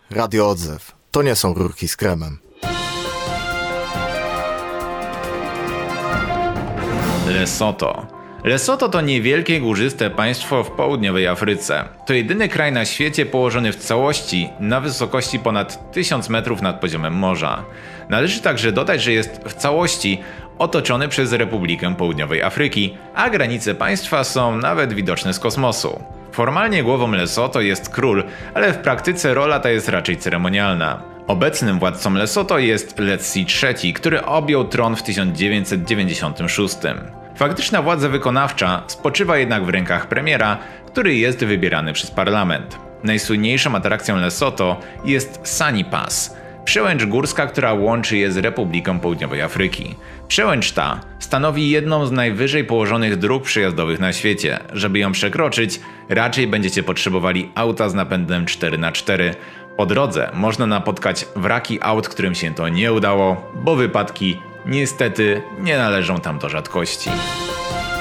Radio Odzew. To nie są rurki z kremem. Lesotho. Lesotho to niewielkie górzyste państwo w południowej Afryce. To jedyny kraj na świecie położony w całości na wysokości ponad 1000 metrów nad poziomem morza. Należy także dodać, że jest w całości otoczony przez Republikę Południowej Afryki, a granice państwa są nawet widoczne z kosmosu. Formalnie głową Lesotho jest król, ale w praktyce rola ta jest raczej ceremonialna. Obecnym władcą Lesotho jest Letsi III, który objął tron w 1996. Faktyczna władza wykonawcza spoczywa jednak w rękach premiera, który jest wybierany przez parlament. Najsłynniejszą atrakcją Lesotho jest Sani Pass, przełęcz górska, która łączy je z Republiką Południowej Afryki. Przełęcz ta stanowi jedną z najwyżej położonych dróg przejazdowych na świecie. Żeby ją przekroczyć, raczej będziecie potrzebowali auta z napędem 4x4. Po drodze można napotkać wraki aut, którym się to nie udało, bo wypadki niestety nie należą tam do rzadkości.